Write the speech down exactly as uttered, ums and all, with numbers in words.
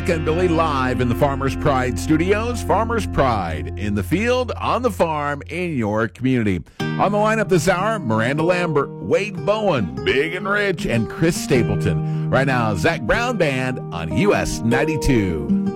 And Billy live in the Farmers Pride Studios. Farmers Pride in the field, on the farm, in your community. On the lineup this hour, Miranda Lambert, Wade Bowen, Big and Rich, and Chris Stapleton. Right now, Zach Brown Band on U S ninety-two.